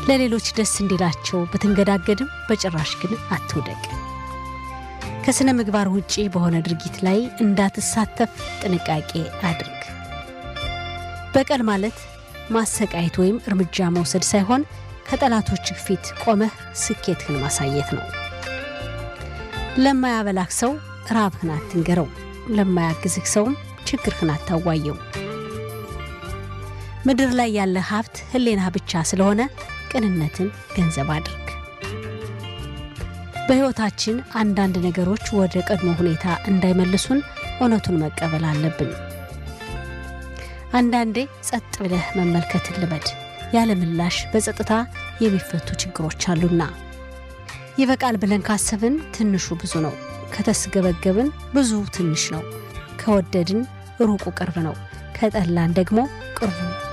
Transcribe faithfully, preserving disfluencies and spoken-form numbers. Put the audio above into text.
ለሌሎች ደስ እንዲላቸው በተንገዳገድም በጭራሽ ግን አትውደቅ። ከስነ ምግባር ውጪ በሆነ ድርጊት ላይ እንዳትሳተፍ ጥንቃቄ አድርግ። በቀል ማለት ማሰቃየት ወይም እርምጃ መውሰድ ሳይሆን ከጠላቶች ፊት ቆመህ ስኬትህን ማሳየት ነው። ለማያበላህ ሰው ራብህን አትንገረው፣ ለማያግዝህ ሰውም ችግርህን አታዋየው። ምድር ላይ ያለ ሀብት ህሊናህ ብቻ ስለሆነ ቅንነትን ገንዘብ አድርግ። በህይወታችን አንዳንድ ነገሮች ወደ ቀድሞ ሁኔታ እንዳይመልሱን እውነቱን መቀበል አለብን። አንዳንዴ ጸጥ ብለህ መመልከትን ልመድ። ያለ ምላሽ በጸጥታ የሚፈቱ ችግሮች አሉና። ይበቃል ብለን ካሰብን ትንሹ ብዙ ነው። ከተስገበገብን ብዙ ትንሽ ነው። ከወደድን ሩቁ ቅርብ ነው። ከጠላን ደግሞ ቅርቡ